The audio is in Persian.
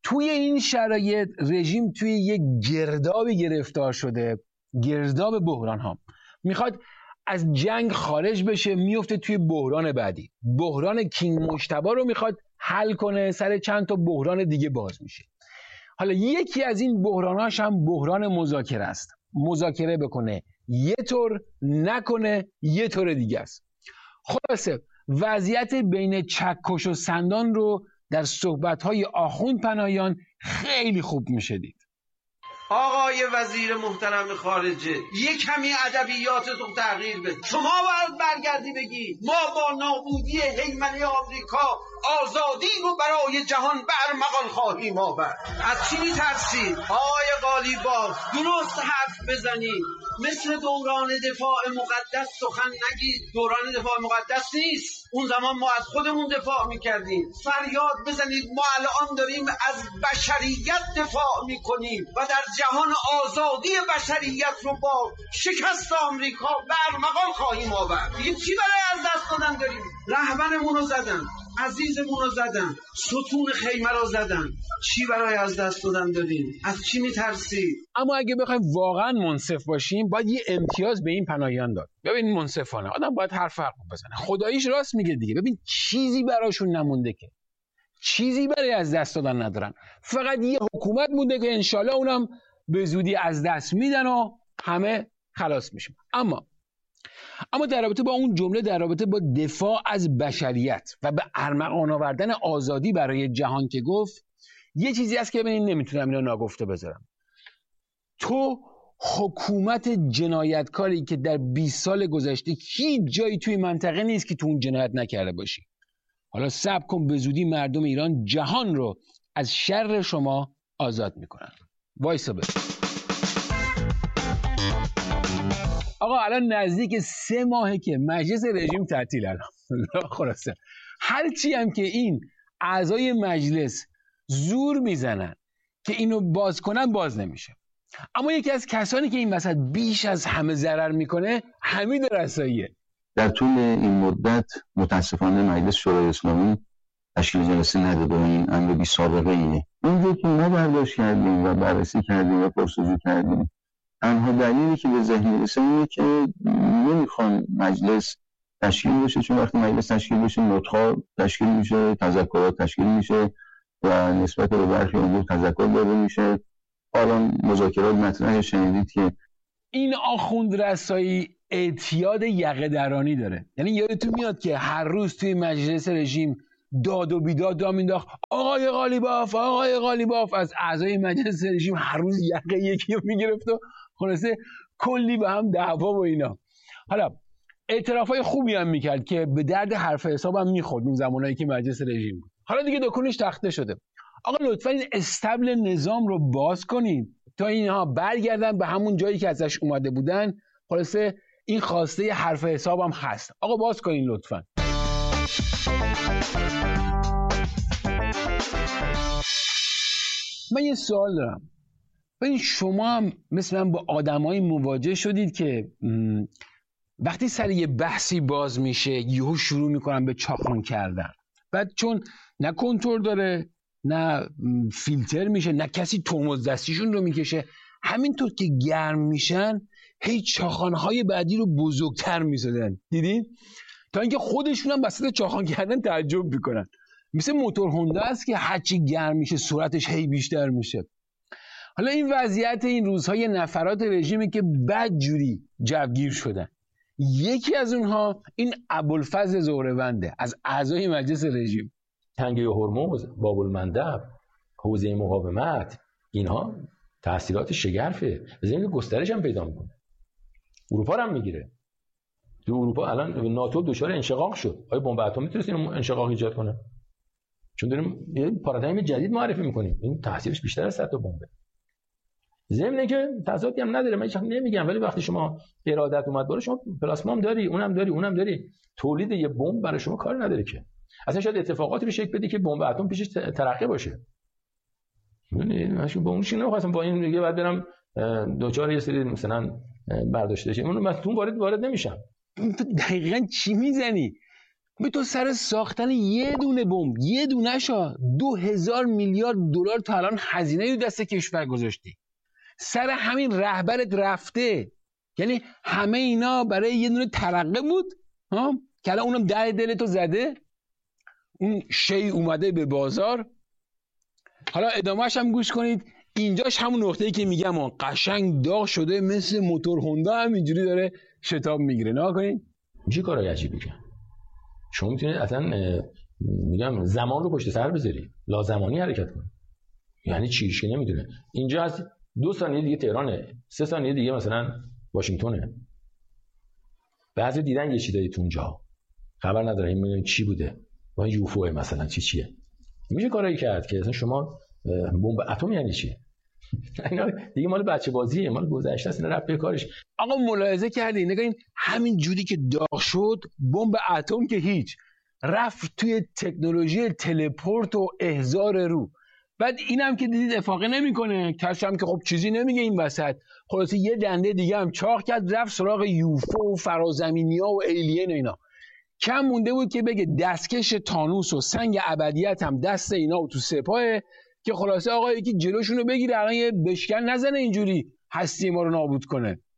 توی این شرایط رژیم توی یک گرداب گرفتار شده، گرداب بحران ها. میخواد از جنگ خارج بشه، میفته توی بحران بعدی. بحران کینگ مجتبی رو میخواد حل کنه، سر چند تا بحران دیگه باز میشه. حالا یکی از این بحراناش هم بحران مذاکره است. مذاکره بکنه یه طور، نکنه یه طور دیگه است. خلاصه وضعیت بین چکش و سندان رو در صحبت‌های آخوند پناهیان خیلی خوب میشه دید. آقای وزیر محترم خارجه، یک کمی ادبیاتتون تغییر بده. شما باید برگردی بگی ما با نابودی هیمنه آمریکا آزادی رو برای جهان برمغان خواهیم آورد. از چی می‌ترسید؟ آقای قالیباف درست حرف بزنید، مثل دوران دفاع مقدس سخن نگید. دوران دفاع مقدس نیست، اون زمان ما از خودمون دفاع میکردیم. فریاد بزنید ما الان داریم از بشریت دفاع میکنیم و در جهان آزادی بشریت رو با شکست آمریکا برمغان خواهیم آورد. دیگه چی برای از دست دادن داریم؟ رهبرمون رو زدن، عزیزمون رو زدن، ستون خیمه رو زدن. چی برای از دست دادن داریم؟ از چی میترسید؟ اما اگه بخوایم واقعا منصف باشیم، باید یه امتیاز به این پناهیان داد. ببین منصفانه آدم باید حرف حق بزنه. خداییش راست میگه دیگه. ببین چیزی براشون نمونده، که چیزی برای از دست دادن ندارن. فقط یه حکومت مونده که انشالله اونم به زودی از دست میدن و همه خلاص میشن. اما در رابطه با اون جمله، در رابطه با دفاع از بشریت و به ارمغان آوردن آزادی برای جهان که گفت، یه چیزی هست که من نمیتونم اینو ناگفته بذارم. تو حکومت جنایتکاری که در 20 سال گذشته هیچ جایی توی منطقه نیست که تو اون جنایت نکرده باشی. حالا صبر کن، به زودی مردم ایران جهان رو از شر شما آزاد میکنن. وایسا بس. آقا الان نزدیک 3 ماهه که مجلس رژیم تعطیل. الان خلاصه هرچی هم که این اعضای مجلس زور میزنن که اینو باز کنن، باز نمیشه. اما یکی از کسانی که این وسط بیش از همه ضرر میکنه حمید رساییه. در طول این مدت متاسفانه مجلس شورای اسلامی تشکیل جلسه نداده و این امر بی سابقه ایه. اونجا که ما برداشت کردیم و بررسی کردیم و پرسجو کردیم، تنها دلیلی که به ذهن میرسه اینه که نمیخوان مجلس تشکیل بشه، چون وقتی مجلس تشکیل بشه نطق‌ها تشکیل میشه، تذکرات تشکیل میشه و نسبت به برخی امور تذکر داده میشه. حالا مذاکرات مطرح شنیدید که این آخوند رسایی اعتیاد یقه درانی داره. یعنی یادتون میاد که هر روز توی مجلس رژیم داد و بیداد را مینداخت، آقای قالیباف از اعضای مجلس رژیم هر روز یقه یکی رو میگرفت و خلاصه کلی به هم دعوا و اینا. حالا اعترافای خوبی هم میکرد که به درد حرف حسابم میخورد اون زمانایی که مجلس رژیم بود. حالا دیگه دکونش تخته شده. آقا لطفا این استبل نظام رو باز کنین تا اینها برگردن به همون جایی که ازش اومده بودن. خلاصه این خواسته حرف حسابم هست. آقا باز کنین لطفا. من یه سوال دارم. ببین شما هم مثل من با آدمایی مواجه شدید که وقتی سر یه بحثی باز میشه یهو شروع میکنن به چاخان کردن. بعد چون نه کنترل داره، نه فیلتر میشه، نه کسی ترمز دستیشون رو میکشه، همینطور که گرم میشن هی چاخانهای بعدی رو بزرگتر میزدن. دیدین؟ تا اینکه خودشون هم وسط چاخان کردن تعجب میکنن. مثل موتور هوندا است که هرچی گرم میشه سرعتش هی بیشتر میشه. حالا این وضعیت این روزهای نفرات رژیمی که بدجوری جوگیر شدن. یکی از اونها این ابوالفضل زهرونده از اعضای مجلس رژیم. تنگه هرمز، باب المندب، حوزه مقاومت، اینها تاثیرات شگرفه. بزنین گسترش هم پیدا میکنه. اروپا هم میگیره. تو اروپا الان ناتو دچار انشقاق شد. آیا بمب اتمی میتونه این انشقاق ایجاد کنه؟ چون داریم یه پارادایم جدید معرفی میکنیم. این تاثیرش بیشتر از حتی بمب. ضمن که تضادی هم نداره، من هیچ نمیگم، ولی وقتی شما ارادت اومد بالا، شما پلاسما هم داری، اونم داری، تولید یه بمب برای شما کار نداره که. اصلا شاید اتفاقاتی رو شکل بده که بمب اتم پیشش ترقه باشه. یعنی ماشین با اون چیزی نمی‌خواستم، با این دیگه بعد برم دوچار یه سری مثلا برداشته شه، اون متون وارد نمیشم. دقیقاً چی میزنی؟ به تو سر ساختن یه دونه بمب، یه دونه شا 2000 میلیارد دلار تا الان هزینه رو دست کشور گذاشتی. سر همین رهبرت رفته. یعنی همه اینا برای یه دونه ترقه بود ها که الان اونم در دلتو زده. اون شی اومده به بازار. حالا ادامهش هم گوش کنید. اینجاش همون نقطه‌ای که میگم قشنگ داغ شده، مثل موتور هوندا همینجوری داره شتاب میگیره. نگاه کنید. میشه کارهای عجیبی کرد. شما میتونید اصلا میگم زمان رو پشت سر بذاری، لازمانی حرکت کنی. یعنی چیش که نمیدونه. اینجا از 2 ثانیه دیگه تهرانه، 3 ثانیه دیگه مثلا واشنگتونه. بعضی دیدن یه چیزایی تو اونجا خبر نداره این میگن چی بوده، با این یوفو مثلا چیه. میشه کارایی کرد که اصلا شما بمب اتم یعنی چی؟ اینا دیگه مال بچه بازیه، مال گذشته است، اینا رفت به کارش. آقا ملاحظه کردین نگاین همین جوری که داغ شد، بمب اتم که هیچ، رفت توی تکنولوژی تلپورت و احضار رو. بعد اینم که دیدید افاقه نمیکنه، کسی هم که خب چیزی نمیگه این وسط. خلاص یه دنده دیگه هم چاق کرد، رفت سراغ یوفو و فرازمینیا و ایلین و اینا. کم مونده بود که بگه دستکش تانوس و سنگ ابدیت هم دست اینا و تو سپاهه، که خلاصه آقا یکی جلوشونو بگیره، الان یه بشکن نزنه اینجوری هستی ما رو نابود کنه.